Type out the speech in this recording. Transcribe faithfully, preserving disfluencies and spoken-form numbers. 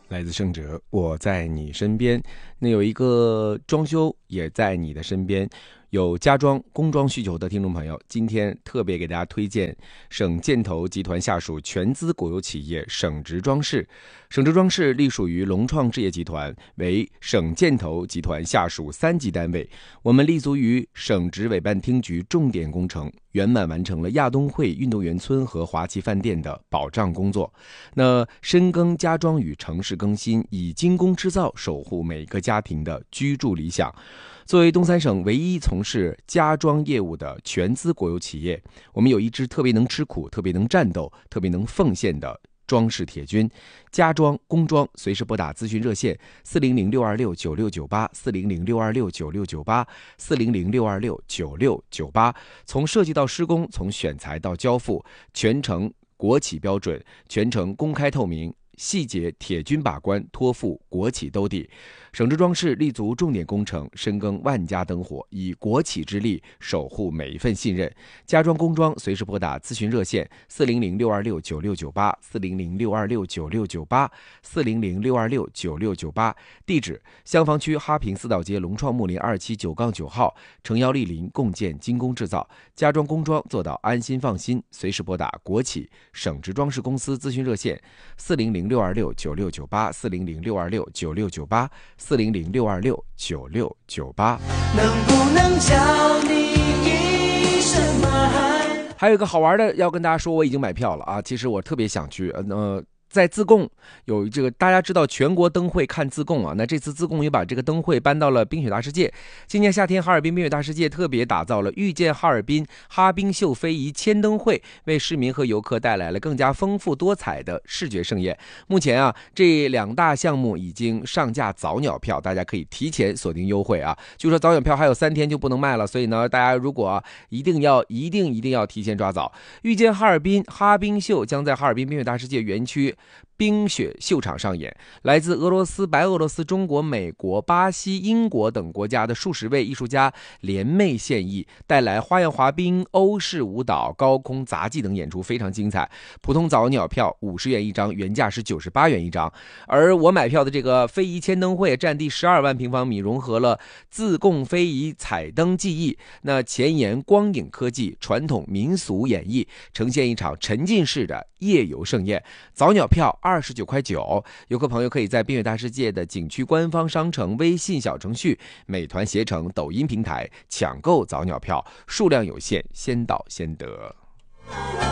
来自盛哲，我在你身边。那有一个装修也在你的身边，有家装工装需求的听众朋友，今天特别给大家推荐省建投集团下属全资国有企业省直装饰。省直装饰隶属于龙创置业集团，为省建投集团下属三级单位。我们立足于省直委办厅局重点工程，圆满完成了亚冬会运动员村和华旗饭店的保障工作。那深耕家装与城市更新，以精工制造守护每个家庭的居住理想。作为东三省唯一从事家装业务的全资国有企业，我们有一支特别能吃苦、特别能战斗、特别能奉献的装饰铁军。家装工装随时拨打咨询热线四零零六二六九六九八四零零六二六九六九八四零零六二六九六九八。从设计到施工，从选材到交付，全程国企标准，全程公开透明，细节铁军把关，托付国企兜底。省直装饰立足重点工程，深耕万家灯火，以国企之力守护每一份信任。家装工装随时拨打咨询热线四零零六二六九六九八四零零六二六九六九八四零零六二六九六九八。地址：襄坊区哈平四道街龙创木林二期九杠九号，诚邀莅临共建精工制造。家装工装做到安心放心，随时拨打国企省直装饰公司咨询热线四零零六二六九六九八四零零六二六九六九八四零零六二六九六九八。能不能叫你一声妈孩？还有一个好玩的要跟大家说，我已经买票了啊！其实我特别想去，呃。在自贡有这个，大家知道全国灯会看自贡啊，那这次自贡也把这个灯会搬到了冰雪大世界。今年夏天，哈尔滨冰雪大世界特别打造了遇见哈尔滨哈冰秀非遗千灯会，为市民和游客带来了更加丰富多彩的视觉盛宴。目前啊，这两大项目已经上架早鸟票，大家可以提前锁定优惠啊。据说早鸟票还有三天就不能卖了，所以呢，大家如果、啊、一定要一定一定要提前抓早。遇见哈尔滨哈冰秀将在哈尔滨冰雪大世界园区冰雪秀场上演，来自俄罗斯、白俄罗斯、中国、美国、巴西、英国等国家的数十位艺术家联袂献艺，带来花样滑冰、欧式舞蹈、高空杂技等演出，非常精彩。普通早鸟票五十元一张，原价是九十八元一张。而我买票的这个非遗千灯会占地十二万平方米，融合了自贡非遗彩灯技艺，那前沿光影科技、传统民俗演绎，呈现一场沉浸式的夜游盛宴。早鸟票二十九块九，游客朋友可以在冰雪大世界的景区官方商城、微信小程序、美团携程、抖音平台抢购早鸟票，数量有限，先到先得。